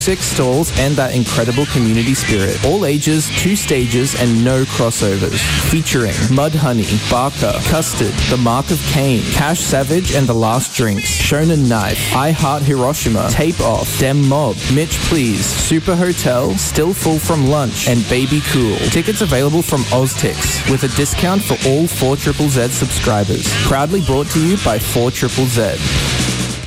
6 stalls and that incredible community spirit. All ages, 2 stages, and no crossovers. Featuring Mudhoney, Barker, Custard, The Mark of Cain, Cash Savage and The Last Drinks, Shonen Knife, I Heart Hiroshima, Tape Off, Dem Mob, Mitch Please, Super Hotel, Still Full from Lunch, and Baby Cool. Tickets available from Oztix with a discount for all 4ZZZ subscribers. Proudly brought to you by 4ZZZ.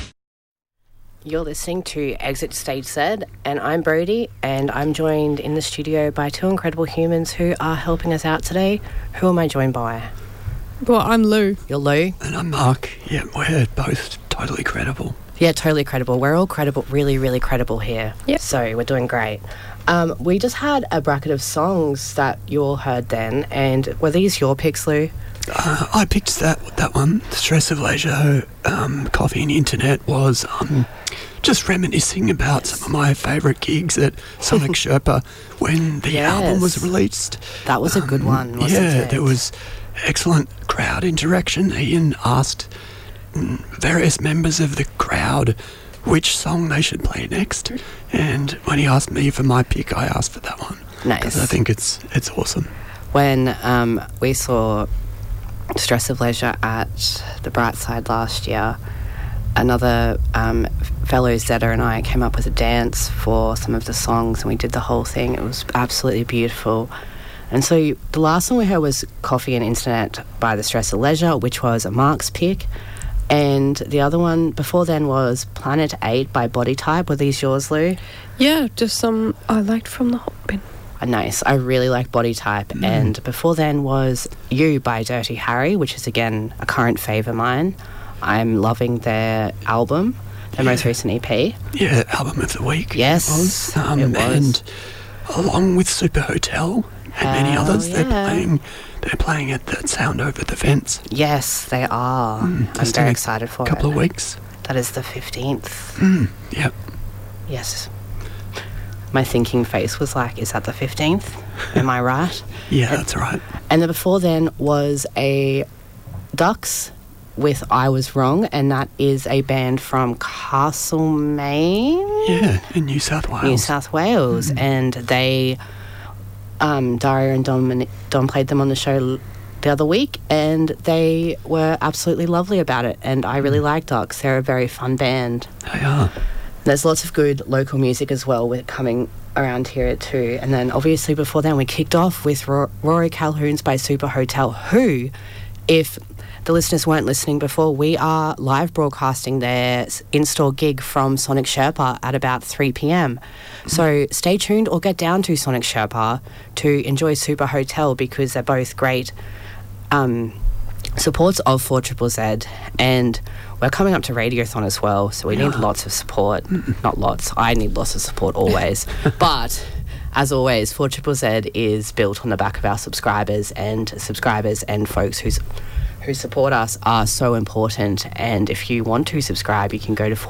You're listening to Exit Stage Z, and I'm Brodie, and I'm joined in the studio by 2 incredible humans who are helping us out today. Who am I joined by? Well, I'm Lou. You're Lou? And I'm Mark. Yeah, we're both totally credible. Yeah, totally credible. We're all credible, really, really credible here. Yep. So we're doing great. We just had a bracket of songs that you all heard then, and were these your picks, Lou? I picked that one. The Stress of Leisure, Coffee and Internet was just reminiscing about some of my favourite gigs at Sonic Sherpa when the album was released. That was a good one, wasn't it? Yeah, there was excellent crowd interaction. Ian asked various members of the crowd which song they should play next, and when he asked me for my pick, I asked for that one. Nice. Because I think it's awesome. When we saw Stress of Leisure at the Bright Side last year, another fellow Zedder and I came up with a dance for some of the songs, and we did the whole thing. It was absolutely beautiful. And so the last song we heard was Coffee and Internet by the Stress of Leisure, which was a Mark's pick, and the other one before then was Planet 8 by Body Type. Were these yours, Lou? Yeah, just some I liked from the Hot Bin. Nice. I really like Body Type. And before then was You by Dirty Harry, which is, again, a current fave of mine. I'm loving their album, their most recent EP. Yeah, album of the week. Yes, it was. it was. And along with Super Hotel and many others, they're playing at that Sound Over the Fence. Yes, they are. I'm very excited for it. Couple of weeks. That is the 15th. Yep. Yes. My thinking face was like, is that the 15th? Am I right? Yeah, that's right. And then before then was a Ducks with I Was Wrong, and that is a band from Castlemaine? Yeah, in New South Wales. New South Wales. And they, Daria and Don played them on the show the other week, and they were absolutely lovely about it, and I really like Ducks. They're a very fun band. They are. There's lots of good local music as well with coming around here too. And then obviously before then we kicked off with Rory Calhoun's by Super Hotel, who, if the listeners weren't listening before, we are live broadcasting their in-store gig from Sonic Sherpa at about 3 p.m. So stay tuned or get down to Sonic Sherpa to enjoy Super Hotel, because they're both great supports of 4ZZZ, and we're coming up to Radiothon as well, so we need lots of support. Not lots, I need lots of support always. But as always, 4ZZZ is built on the back of our subscribers and folks who support us are so important. And if you want to subscribe, you can go to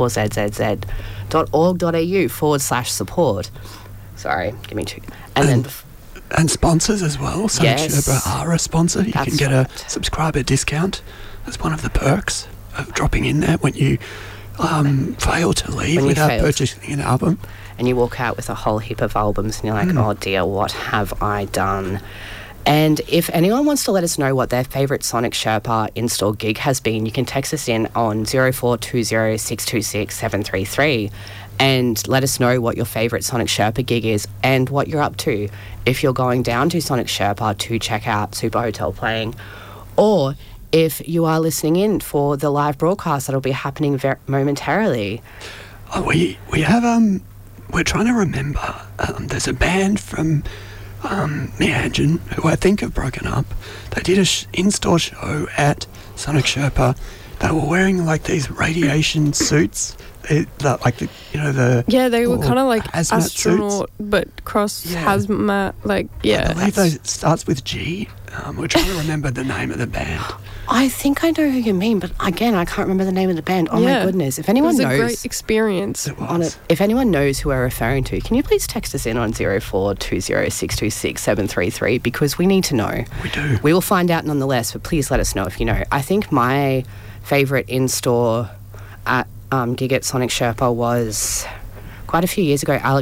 4zzz.org.au/support. Sorry, give me two. And sponsors as well. Sonic Sherpa are a sponsor. You can get a subscriber discount. That's one of the perks of dropping in there when you fail to leave without purchasing an album. And you walk out with a whole heap of albums and you're like, oh dear, what have I done? And if anyone wants to let us know what their favourite Sonic Sherpa in-store gig has been, you can text us in on 0420 626 733 and let us know what your favourite Sonic Sherpa gig is and what you're up to. If you're going down to Sonic Sherpa to check out Super Hotel playing, or if you are listening in for the live broadcast that'll be happening momentarily. Oh, we have we're trying to remember. There's a band from Meanjin, who I think have broken up. They did a in-store show at Sonic Sherpa. They were wearing like these radiation suits. They were kind of like astronaut, suits. But cross hazmat, I believe it starts with G. We're trying to remember the name of the band. I think I know who you mean, but again, I can't remember the name of the band. Oh my goodness! If anyone knows, it was a great experience. If anyone knows who we're referring to, can you please text us in on 0420 626 733, because we need to know. We do. We will find out nonetheless, but please let us know if you know. I think my favourite in-store gig at Sonic Sherpa was quite a few years ago. Alex